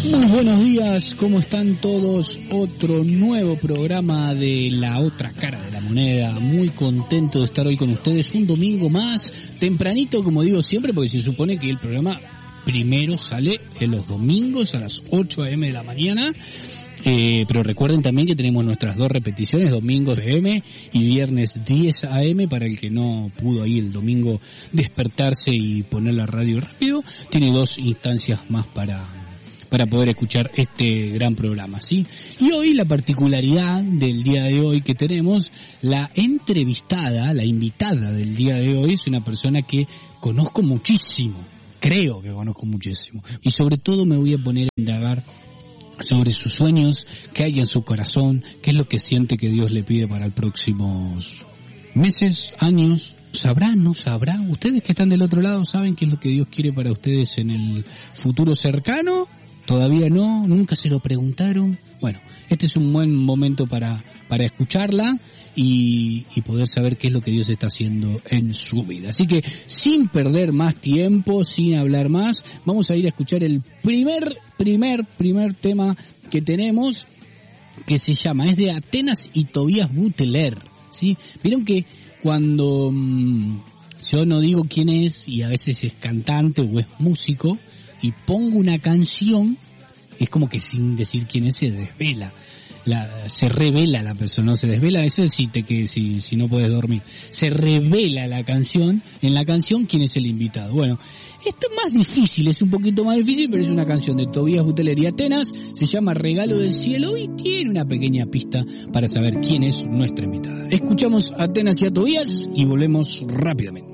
Muy buenos días, ¿cómo están todos? Otro nuevo programa de La Otra Cara de la Moneda. Muy contento de estar hoy con ustedes un domingo más, tempranito como digo siempre, porque se supone que el programa primero sale en los domingos a las 8 a.m. de la mañana. Pero recuerden también que tenemos nuestras dos repeticiones, domingos AM y viernes 10 AM, para el que no pudo ahí el domingo despertarse y poner la radio rápido, tiene dos instancias más para poder escuchar este gran programa, ¿sí? Y hoy la particularidad del día de hoy que tenemos, la entrevistada, la invitada del día de hoy es una persona que conozco muchísimo, creo que conozco muchísimo, y sobre todo me voy a poner a indagar sobre sus sueños, qué hay en su corazón, qué es lo que siente que Dios le pide para los próximos meses, años. ¿Sabrá, no sabrá? ¿Ustedes que están del otro lado saben qué es lo que Dios quiere para ustedes en el futuro cercano? ¿Todavía no? ¿Nunca se lo preguntaron? Bueno, este es un buen momento para escucharla y poder saber qué es lo que Dios está haciendo en su vida. Así que, sin perder más tiempo, sin hablar más, vamos a ir a escuchar el primer tema que tenemos, que se llama, es de Atenas y Tobías Buteler, ¿sí? Vieron que cuando yo no digo quién es, y a veces es cantante o es músico, y pongo una canción, es como que sin decir quién es se desvela, se revela la persona, no se desvela, eso es si no puedes dormir, se revela la canción, en la canción quién es el invitado. Bueno, esto es más difícil, es un poquito más difícil, pero es una canción de Tobías Buteler y Atenas, se llama Regalo del Cielo y tiene una pequeña pista para saber quién es nuestra invitada. Escuchamos a Atenas y a Tobías y volvemos rápidamente.